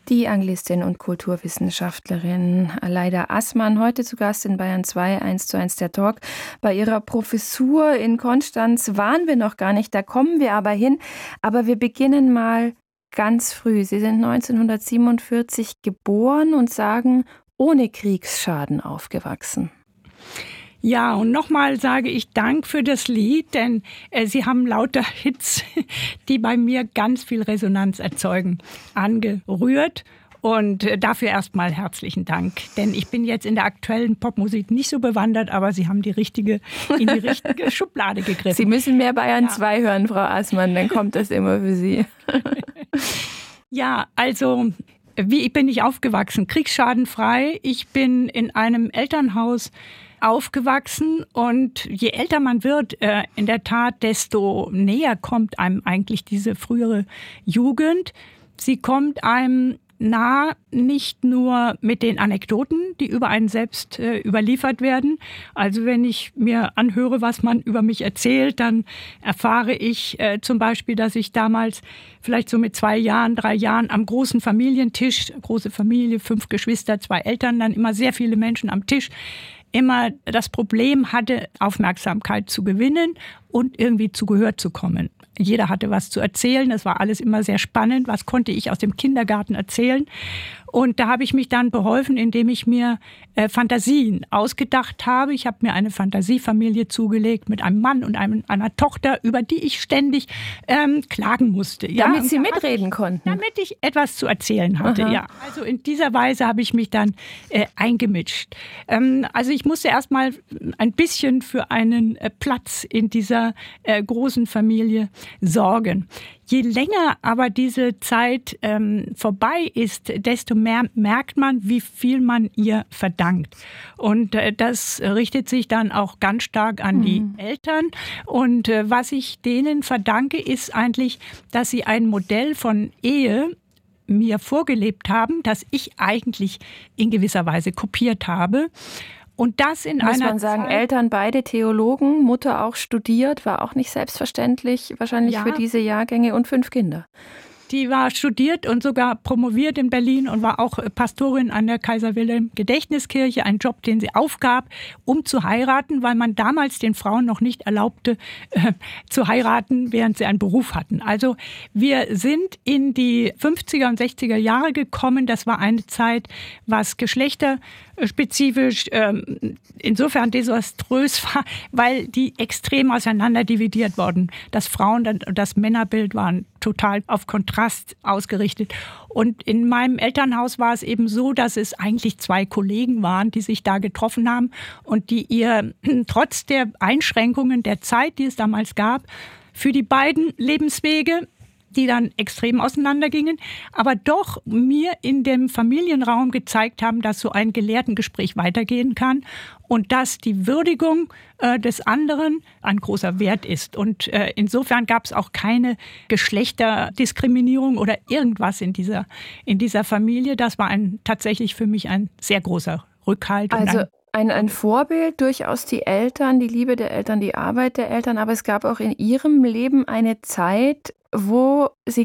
Die Anglistin und Kulturwissenschaftlerin Aleida Assmann, heute zu Gast in Bayern 2, 1:1 der Talk. Bei ihrer Professur in Konstanz waren wir noch gar nicht, da kommen wir aber hin. Aber wir beginnen mal ganz früh. Sie sind 1947 geboren und sagen, ohne Kriegsschaden aufgewachsen. Ja, und nochmal sage ich Dank für das Lied, denn Sie haben lauter Hits, die bei mir ganz viel Resonanz erzeugen, angerührt. Und dafür erstmal herzlichen Dank, denn ich bin jetzt in der aktuellen Popmusik nicht so bewandert, aber Sie haben in die richtige Schublade gegriffen. Sie müssen mehr Bayern 2 hören, Frau Assmann, dann kommt das immer für Sie. Ja, also wie bin ich aufgewachsen? Kriegsschadenfrei. Ich bin in einem Elternhaus aufgewachsen und je älter man wird, in der Tat, desto näher kommt einem eigentlich diese frühere Jugend. Sie kommt einem nah, nicht nur mit den Anekdoten, die über einen selbst überliefert werden. Also wenn ich mir anhöre, was man über mich erzählt, dann erfahre ich zum Beispiel, dass ich damals vielleicht so mit 2 Jahren, 3 Jahren am großen Familientisch, große Familie, 5 Geschwister, 2 Eltern, dann immer sehr viele Menschen am Tisch, immer das Problem hatte, Aufmerksamkeit zu gewinnen und irgendwie zu Gehör zu kommen. Jeder hatte was zu erzählen, das war alles immer sehr spannend. Was konnte ich aus dem Kindergarten erzählen? Und da habe ich mich dann beholfen, indem ich mir Fantasien ausgedacht habe. Ich habe mir eine Fantasiefamilie zugelegt mit einem Mann und einer Tochter, über die ich ständig klagen musste. Ja? Damit Sie mitreden konnten? Damit ich etwas zu erzählen hatte, ja. Also in dieser Weise habe ich mich dann eingemischt. Also ich musste erst mal ein bisschen für einen Platz in dieser großen Familie sorgen. Je länger aber diese Zeit vorbei ist, desto mehr merkt man, wie viel man ihr verdankt. Und das richtet sich dann auch ganz stark an die Eltern. Und was ich denen verdanke, ist eigentlich, dass sie ein Modell von Ehe mir vorgelebt haben, das ich eigentlich in gewisser Weise kopiert habe. Und das in Muss einer man sagen, Zeit, Eltern beide Theologen, Mutter auch studiert, war auch nicht selbstverständlich, wahrscheinlich ja, für diese Jahrgänge und 5 Kinder. Die war studiert und sogar promoviert in Berlin und war auch Pastorin an der Kaiser-Wilhelm-Gedächtniskirche, ein Job, den sie aufgab, um zu heiraten, weil man damals den Frauen noch nicht erlaubte, zu heiraten, während sie einen Beruf hatten. Also wir sind in die 50er und 60er Jahre gekommen. Das war eine Zeit, was geschlechterspezifisch insofern desaströs war, weil die extrem auseinander dividiert wurden. Das Frauen- und das Männerbild waren total auf Kontrast ausgerichtet. Und in meinem Elternhaus war es eben so, dass es eigentlich 2 Kollegen waren, die sich da getroffen haben und die ihr trotz der Einschränkungen der Zeit, die es damals gab, für die beiden Lebenswege, die dann extrem auseinandergingen, aber doch mir in dem Familienraum gezeigt haben, dass so ein Gelehrtengespräch weitergehen kann und dass die Würdigung des anderen ein großer Wert ist. Und insofern gab es auch keine Geschlechterdiskriminierung oder irgendwas in dieser Familie. Das war tatsächlich für mich ein sehr großer Rückhalt. Also ein Vorbild, durchaus die Eltern, die Liebe der Eltern, die Arbeit der Eltern, aber es gab auch in Ihrem Leben eine Zeit, wo Sie